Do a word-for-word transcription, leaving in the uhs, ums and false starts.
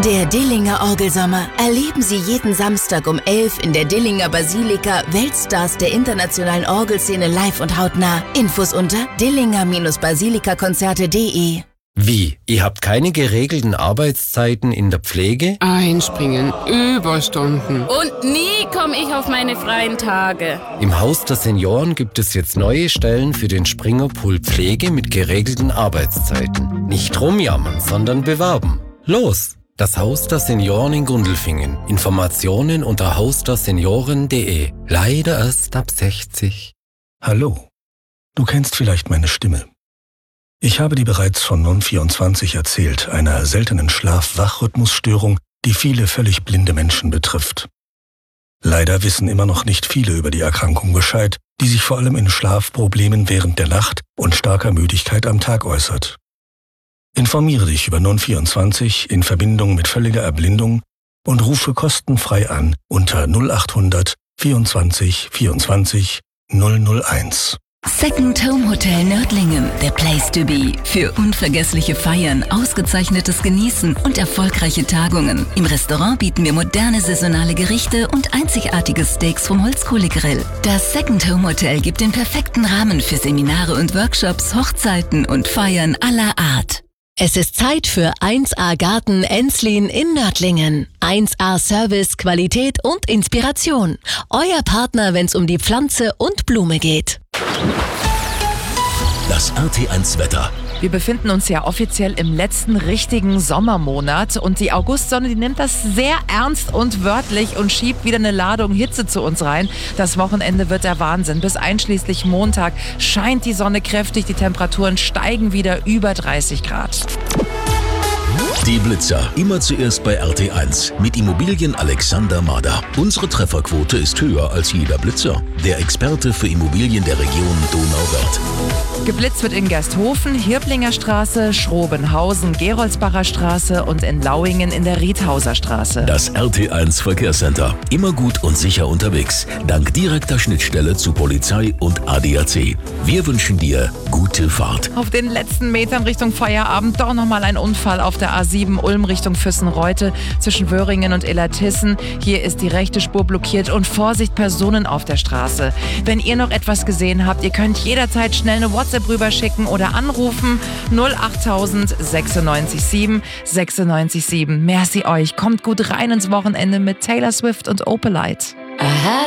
Der Dillinger Orgelsommer. Erleben Sie jeden Samstag um elf in der Dillinger Basilika Weltstars der internationalen Orgelszene live und hautnah. Infos unter dillinger basilika konzerte punkt de. Wie? Ihr habt keine geregelten Arbeitszeiten in der Pflege? Einspringen, Überstunden. Und nie komme ich auf meine freien Tage. Im Haus der Senioren gibt es jetzt neue Stellen für den Springerpool Pflege mit geregelten Arbeitszeiten. Nicht rumjammern, sondern bewerben. Los! Das Haus der Senioren in Gundelfingen. Informationen unter haus der senioren punkt de. Leider erst ab sechzig. Hallo. Du kennst vielleicht meine Stimme. Ich habe dir bereits von Non vierundzwanzig erzählt, einer seltenen Schlaf-Wach-Rhythmusstörung, die viele völlig blinde Menschen betrifft. Leider wissen immer noch nicht viele über die Erkrankung Bescheid, die sich vor allem in Schlafproblemen während der Nacht und starker Müdigkeit am Tag äußert. Informiere dich über Non vierundzwanzig in Verbindung mit völliger Erblindung und rufe kostenfrei an unter null achthundert vierundzwanzig vierundzwanzig null null eins. Second Home Hotel Nördlingen, der Place to be. Für unvergessliche Feiern, ausgezeichnetes Genießen und erfolgreiche Tagungen. Im Restaurant bieten wir moderne saisonale Gerichte und einzigartige Steaks vom Holzkohlegrill. Das Second Home Hotel gibt den perfekten Rahmen für Seminare und Workshops, Hochzeiten und Feiern aller Art. Es ist Zeit für eins A Garten Enslin in Nördlingen. eins A Service, Qualität und Inspiration. Euer Partner, wenn es um die Pflanze und Blume geht. Das R T eins Wetter. Wir befinden uns ja offiziell im letzten richtigen Sommermonat und die Augustsonne, die nimmt das sehr ernst und wörtlich und schiebt wieder eine Ladung Hitze zu uns rein. Das Wochenende wird der Wahnsinn. Bis einschließlich Montag scheint die Sonne kräftig, die Temperaturen steigen wieder über dreißig Grad. Die Blitzer, immer zuerst bei R T eins mit Immobilien Alexander Mader. Unsere Trefferquote ist höher als jeder Blitzer. Der Experte für Immobilien der Region Donauwörth. Geblitzt wird in Gersthofen, Hirblinger Straße, Schrobenhausen, Geroldsbacher Straße und in Lauingen in der Riethauser Straße. Das R T eins Verkehrscenter. Immer gut und sicher unterwegs. Dank direkter Schnittstelle zu Polizei und A D A C. Wir wünschen dir gute Fahrt. Auf den letzten Metern Richtung Feierabend doch nochmal ein Unfall auf der A sieben Ulm Richtung Füssen-Reute zwischen Wöhringen und Illertissen. Hier ist die rechte Spur blockiert und Vorsicht, Personen auf der Straße. Wenn ihr noch etwas gesehen habt, ihr könnt jederzeit schnell eine WhatsApp rüberschicken oder anrufen null achttausend sechsundneunzig sieben sechsundneunzig sieben. Merci euch. Kommt gut rein ins Wochenende mit Taylor Swift und Opalite.